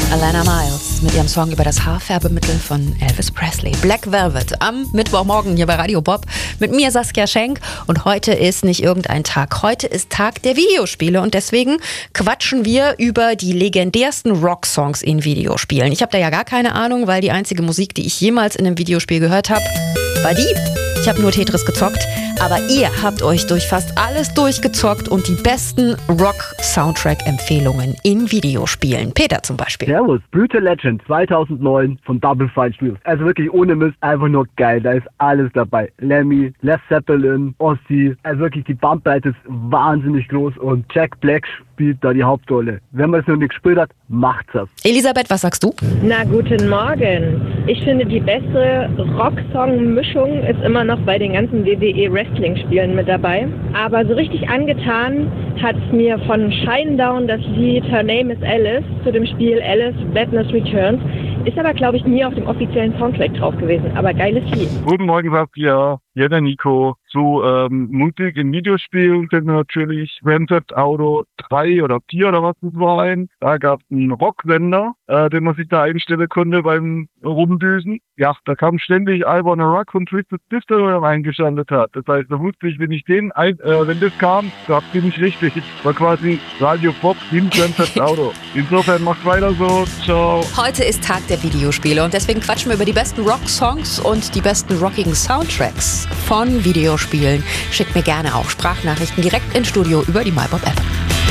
Alana Miles mit ihrem Song über das Haarfärbemittel von Elvis Presley. Black Velvet am Mittwochmorgen hier bei Radio Bob mit mir Saskia Schenk. Und heute ist nicht irgendein Tag. Heute ist Tag der Videospiele und deswegen quatschen wir über die legendärsten Rocksongs in Videospielen. Ich habe da ja gar keine Ahnung, weil die einzige Musik, die ich jemals in einem Videospiel gehört habe, war die. Ich habe nur Tetris gezockt, aber ihr habt euch durch fast alles durchgezockt und die besten Rock-Soundtrack-Empfehlungen in Videospielen. Peter zum Beispiel. Servus, Brutal Legend 2009 von Double Fine Studios. Also wirklich ohne Mist, einfach nur geil. Da ist alles dabei. Lemmy, Led Zeppelin, Ozzy. Also wirklich die Bandbreite ist wahnsinnig groß und Jack Black spielt da die Hauptrolle. Wenn man es noch nicht gespielt hat, macht's das. Elisabeth, was sagst du? Na, guten Morgen. Ich finde, die beste Rocksong-Mischung ist immer noch bei den ganzen WWE-Wrestling-Spielen mit dabei. Aber so richtig angetan hat es mir von Shinedown das Lied Her Name is Alice zu dem Spiel Alice Badness Returns. Ist aber, glaube ich, nie auf dem offiziellen Soundtrack drauf gewesen. Aber geiles Lied. Guten Morgen, Saskia. Hier der Nico. Zu Musik in Videospielen sind natürlich Grand Theft Auto 3 oder 4 oder was das war ein. Da gab es einen Rocksender, den man sich da einstellen konnte beim Rumdüsen. Ja, da kam ständig I Wanna Rock von Twisted Sister reingeschaltet hat. Das heißt, da wusste ich, wenn ich wenn das kam, da bin ich richtig. War quasi Radio Pop in Grand Theft Auto. Insofern macht weiter so. Ciao. Heute ist Tag der Videospiele und deswegen quatschen wir über die besten Rock-Songs und die besten rockigen Soundtracks von Videospielen. Schickt mir gerne auch Sprachnachrichten direkt ins Studio über die MyBob-App.